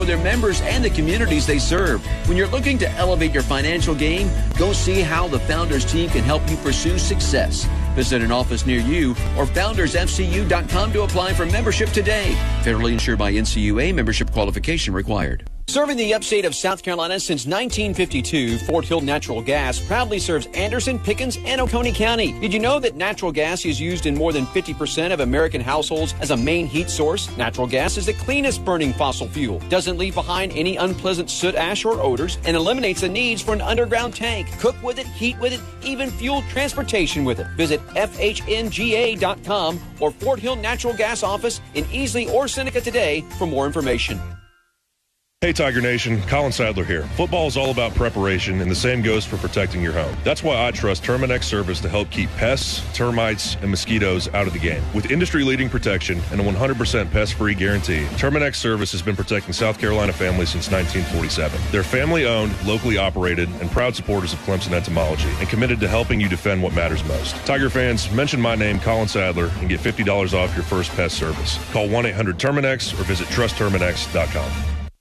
for their members and the communities they serve. When you're looking to elevate your financial game, go see how the Founders team can help you pursue success. Visit an office near you or foundersfcu.com to apply for membership today. Federally insured by NCUA. Membership qualification required. Serving the upstate of South Carolina since 1952, Fort Hill Natural Gas proudly serves Anderson, Pickens, and Oconee County. Did you know that natural gas is used in more than 50% of American households as a main heat source? Natural gas is the cleanest burning fossil fuel, doesn't leave behind any unpleasant soot, ash, or odors, and eliminates the needs for an underground tank. Cook with it, heat with it, even fuel transportation with it. Visit FHNGA.com or Fort Hill Natural Gas office in Easley or Seneca today for more information. Hey Tiger Nation, Colin Sadler here. Football is all about preparation, and the same goes for protecting your home. That's why I trust Terminix Service to help keep pests, termites, and mosquitoes out of the game. With industry-leading protection and a 100% pest-free guarantee, Terminix Service has been protecting South Carolina families since 1947. They're family-owned, locally operated, and proud supporters of Clemson entomology, and committed to helping you defend what matters most. Tiger fans, mention my name, Colin Sadler, and get $50 off your first pest service. Call 1-800-TERMINX or visit trustterminx.com.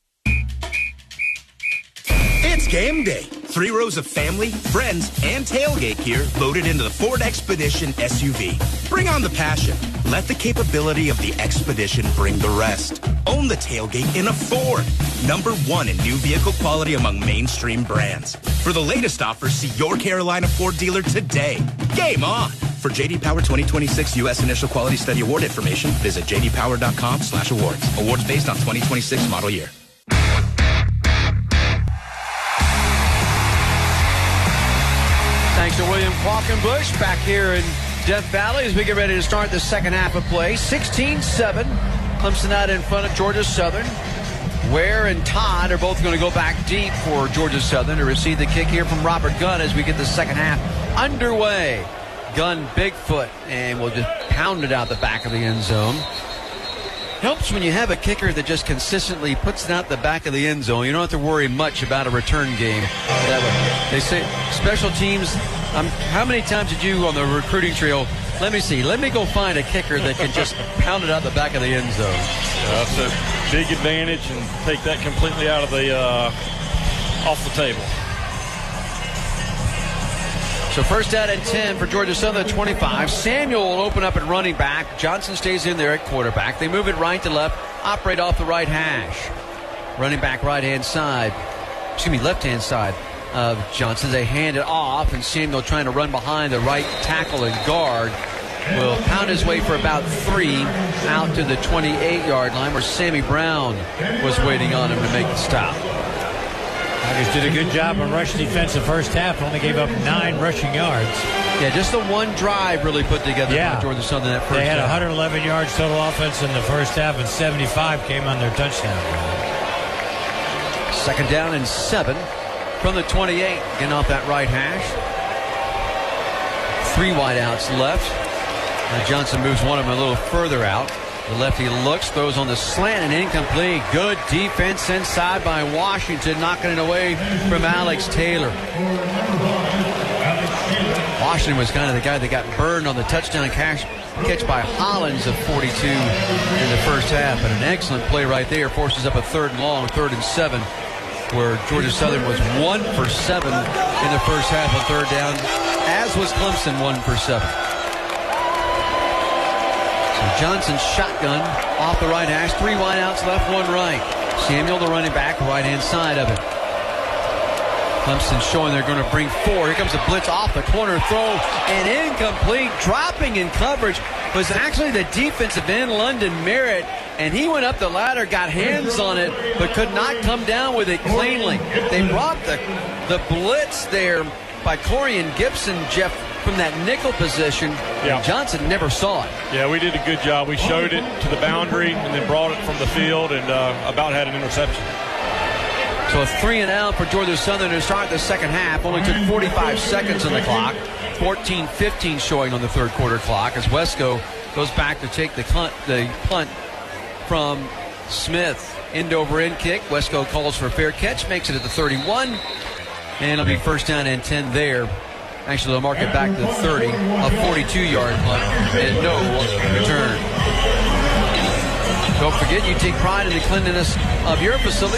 It's game day. 3 rows of family, friends, and tailgate gear loaded into the Ford Expedition SUV. Bring on the passion. Let the capability of the Expedition bring the rest. Own the tailgate in a Ford. #1 in new vehicle quality among mainstream brands. For the latest offers, see your Carolina Ford dealer today. Game on. For J.D. Power 2026 U.S. Initial Quality Study Award information, visit jdpower.com/awards. Awards based on 2026 model year. Thanks to William Qualkenbush back here in Death Valley as we get ready to start the second half of play. 16-7. Clemson out in front of Georgia Southern. Ware and Todd are both going to go back deep for Georgia Southern to receive the kick here from Robert Gunn as we get the second half underway. Gunn, Bigfoot, and we'll just pound it out the back of the end zone. Helps when you have a kicker that just consistently puts it out the back of the end zone. You don't have to worry much about a return game. They say special teams, how many times did you on the recruiting trail, let me go find a kicker that can just pound it out the back of the end zone. That's a big advantage and take that completely out of the off the table. So first down and 10 for Georgia Southern 25. Samuel will open up at running back. Johnson stays in there at quarterback. They move it right to left, operate off the right hash. Running back left-hand side of Johnson. They hand it off, and Samuel trying to run behind the right tackle and guard will pound his way for about 3 out to the 28-yard line where Sammy Brown was waiting on him to make the stop. Tigers did a good job on rush defense the first half. Only gave up 9 rushing yards. Yeah, just the one drive really put together for Georgia Southern that first They had half. 111 yards total offense in the first half, and 75 came on their touchdown. Second down and 7 from the 28. Getting off that right hash. 3 wideouts left. Now Johnson moves one of them a little further out. The lefty looks, throws on the slant and incomplete. Good defense inside by Washington, knocking it away from Alex Taylor. Washington was kind of the guy that got burned on the touchdown catch by Hollins of 42 in the first half. But an excellent play right there forces up a 3rd and long, 3rd and 7, where Georgia Southern was 1 for 7 in the first half on 3rd down, as was Clemson 1 for 7. Johnson shotgun off the right hash. 3 wideouts left, 1 right. Samuel, the running back, right-hand side of it. Clemson showing they're going to bring 4. Here comes a blitz off the corner throw and incomplete. Dropping in coverage was actually the defensive end, London Merritt, and he went up the ladder, got hands on it, but could not come down with it cleanly. They brought the blitz there by Corian Gibson, Jeff, from that nickel position. Yeah. Johnson never saw it. Yeah, we did a good job. We showed it to the boundary and then brought it from the field and about had an interception. So a 3 and out for Georgia Southern to start the second half. Only took 45 seconds on the clock. 14-15 showing on the third quarter clock as Wesco goes back to take the punt from Smith. End over end kick. Wesco calls for a fair catch, makes it at the 31. And it'll be first down and 10 there. Actually, they'll mark it back to 30. A 42-yard punt and no return. Don't forget, you take pride in the cleanliness of your facility.